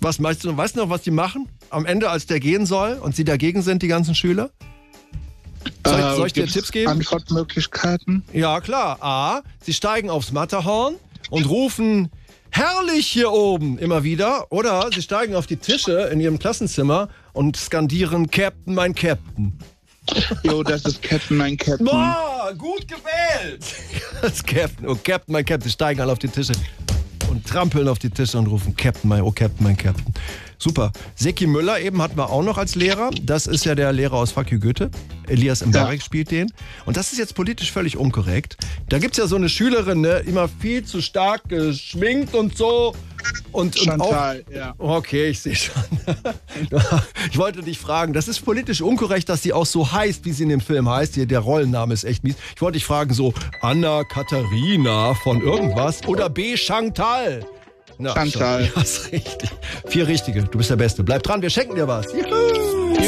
Was meinst du? Weißt du noch, was die machen? Am Ende, als der gehen soll und sie dagegen sind, die ganzen Schüler? Soll ich dir Tipps geben? Antwortmöglichkeiten? Ja, klar. A, sie steigen aufs Matterhorn und rufen herrlich hier oben immer wieder. Oder sie steigen auf die Tische in ihrem Klassenzimmer und skandieren Captain, mein Captain. Jo, das ist Captain, mein Captain. Boah, gut gewählt. Das ist Captain. Oh, Captain, mein Captain. Sie steigen alle auf die Tische und trampeln auf die Tische und rufen Captain, mein Captain. Super. Seki Müller eben hatten wir auch noch als Lehrer. Das ist ja der Lehrer aus Fuck you Goethe. Elias Mbarek spielt den. Und das ist jetzt politisch völlig unkorrekt. Da gibt's ja so eine Schülerin, ne, immer viel zu stark geschminkt und so. Und Chantal, auch, ja. Okay, ich sehe schon. Ich wollte dich fragen, das ist politisch unkorrekt, dass sie auch so heißt, wie sie in dem Film heißt. Hier, der Rollenname ist echt mies. Ich wollte dich fragen, so Anna Katharina von irgendwas oder B. Chantal. Na, Chantal. Ja, ist richtig. 4 Richtige. Du bist der Beste. Bleib dran, wir schenken dir was. Juhu.